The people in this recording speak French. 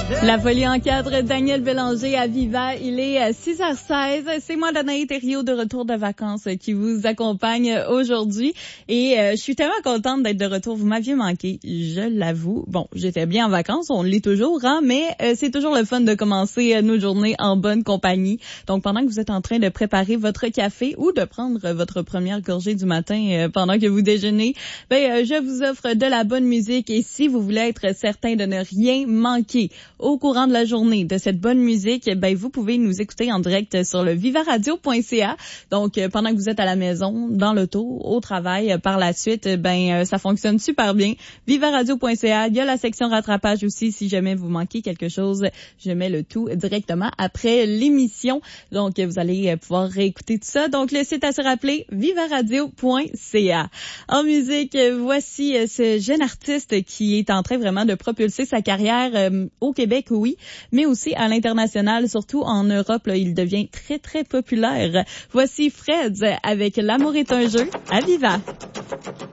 La folie en cadre, Daniel Bélanger à Viva. Il est 6h16. C'est moi, Danae Thériault, de retour de vacances, qui vous accompagne aujourd'hui. Et je suis tellement contente d'être de retour. Vous m'aviez manqué, je l'avoue. Bon, j'étais bien en vacances, on l'est toujours, hein, mais c'est toujours le fun de commencer nos journées en bonne compagnie. Donc, pendant que vous êtes en train de préparer votre café ou de prendre votre première gorgée du matin pendant que vous déjeunez, je vous offre de la bonne musique. Et si vous voulez être certain de ne rien manquer au courant de la journée de cette bonne musique, vous pouvez nous écouter en direct sur le vivaradio.ca. Donc, pendant que vous êtes à la maison, dans l'auto, au travail, par la suite, ça fonctionne super bien. Vivaradio.ca, il y a la section rattrapage aussi. Si jamais vous manquez quelque chose, je mets le tout directement après l'émission. Donc, vous allez pouvoir réécouter tout ça. Donc, le site à se rappeler, vivaradio.ca. En musique, voici ce jeune artiste qui est en train vraiment de propulser sa carrière au Québec, oui, mais aussi à l'international, surtout en Europe, là, il devient très, très populaire. Voici Fred avec L'amour est un jeu à Viva.